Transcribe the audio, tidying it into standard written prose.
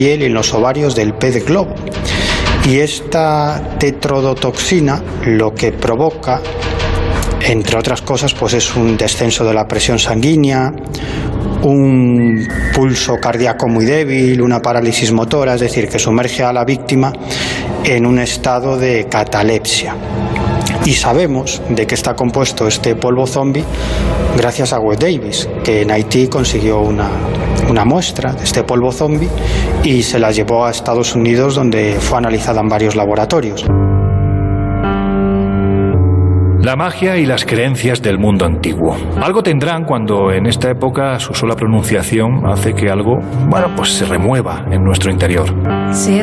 piel y en los ovarios del pez globo. Y esta tetrodotoxina lo que provoca, entre otras cosas, pues es un descenso de la presión sanguínea, un pulso cardíaco muy débil, una parálisis motora, es decir, que sumerge a la víctima en un estado de catalepsia. Y sabemos de qué está compuesto este polvo zombie gracias a Wes Davis, que en Haití consiguió una muestra de este polvo zombie y se la llevó a Estados Unidos, donde fue analizada en varios laboratorios. La magia y las creencias del mundo antiguo. Algo tendrán cuando en esta época su sola pronunciación hace que algo, bueno, pues se remueva en nuestro interior.